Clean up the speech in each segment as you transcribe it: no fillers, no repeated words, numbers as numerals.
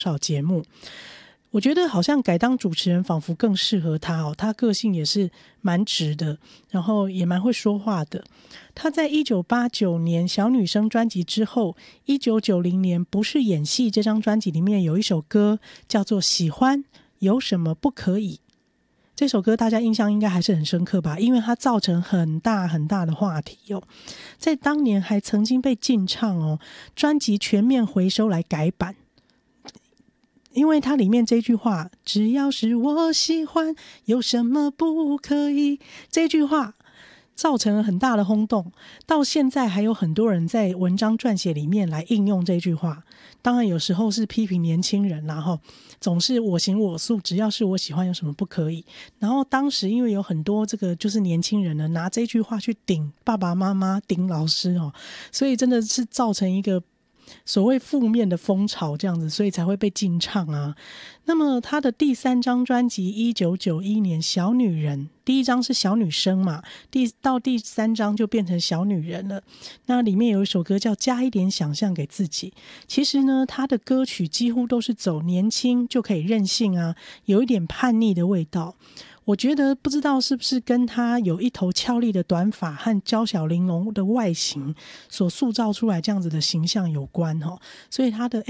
少节目。我觉得好像改当主持人仿佛更适合他哦，他个性也是蛮直的，然后也蛮会说话的。他在1989年小女生专辑之后，1990年不是演戏这张专辑里面有一首歌叫做喜欢有什么不可以，这首歌大家印象应该还是很深刻吧，因为它造成很大很大的话题哦，在当年还曾经被禁唱哦，专辑全面回收来改版，因为它里面这句话只要是我喜欢有什么不可以，这句话造成了很大的轰动，到现在还有很多人在文章撰写里面来应用这句话，当然有时候是批评年轻人啦，总是我行我素，只要是我喜欢有什么不可以。然后当时因为有很多这个就是年轻人呢拿这句话去顶爸爸妈妈顶老师哦，所以真的是造成一个所谓负面的风潮这样子，所以才会被禁唱啊。那么他的第3张专辑1991年小女人，第1张是小女生嘛，到第3张就变成小女人了。那里面有一首歌叫加一点想象给自己，其实呢他的歌曲几乎都是走年轻就可以任性啊，有一点叛逆的味道。我觉得不知道是不是跟他有一头俏丽的短发和娇小玲珑的外形所塑造出来这样子的形象有关所以他的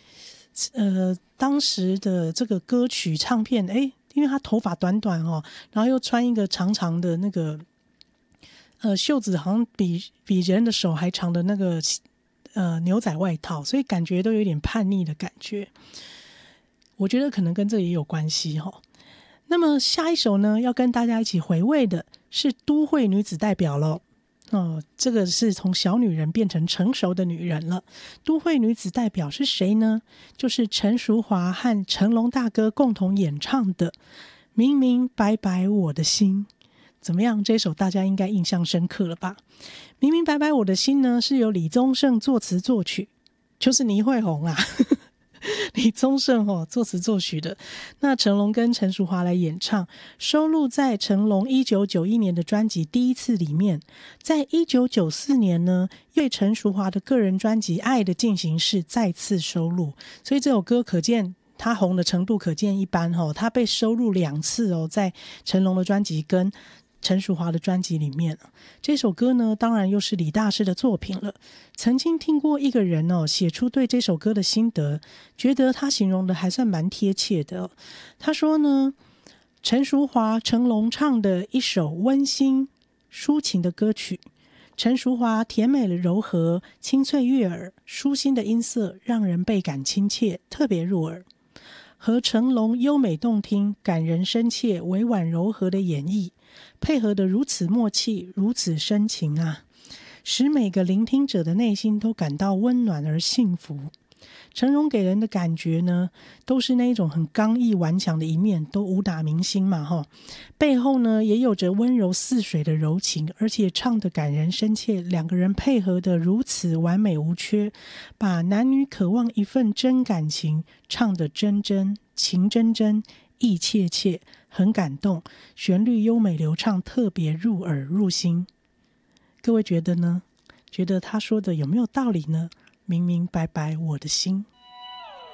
当时的这个歌曲唱片因为他头发短短然后又穿一个长长的那个袖子好像比人的手还长的那个牛仔外套，所以感觉都有点叛逆的感觉，我觉得可能跟这也有关系那么下一首呢，要跟大家一起回味的是都会女子代表咯这个是从小女人变成成熟的女人了。都会女子代表是谁呢？就是陈淑华和成龙大哥共同演唱的《明明白白我的心》。怎么样？这首大家应该印象深刻了吧？明明白白我的心呢，是由李宗盛作词作曲，就是倪慧红啊李宗盛作词作曲的，那成龙跟陈淑华来演唱，收录在成龙1991年的专辑《第一次》里面。在1994年呢，为陈淑华的个人专辑《爱的进行式》再次收录，所以这首歌可见他红的程度可见一斑他被收录2次在成龙的专辑跟陈淑华的专辑里面。这首歌呢，当然又是李大师的作品了。曾经听过一个人写出对这首歌的心得，觉得他形容的还算蛮贴切的他说呢，陈淑华、成龙唱的一首温馨抒情的歌曲，陈淑华甜美的柔和，清脆悦耳，舒心的音色让人倍感亲切，特别入耳。和成龙优美动听、感人深切、委婉柔和的演绎，配合得如此默契，如此深情啊，使每个聆听者的内心都感到温暖而幸福。成龙给人的感觉呢，都是那一种很刚毅顽强的一面，都武打明星嘛背后呢也有着温柔似水的柔情，而且唱得感人深切，两个人配合得如此完美无缺，把男女渴望一份真感情唱得真真情真真意切切，很感动，旋律优美流畅，特别入耳入心。各位觉得呢？觉得他说的有没有道理呢？明明白白我的心。